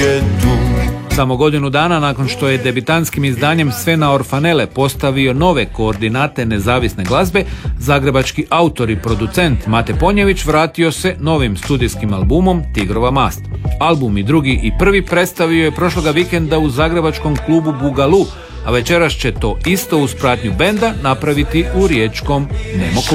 svijetu. Samo godinu dana nakon što je debitantskim izdanjem Sve na orfanele postavio nove koordinate nezavisne glazbe, zagrebački autor i producent Mate Ponjević vratio se novim studijskim albumom Tigrova mast. Album i drugi i prvi predstavio je prošloga vikenda u zagrebačkom klubu Bugalu, a večeras će to isto uz pratnju benda napraviti u riječkom Nemo klubu.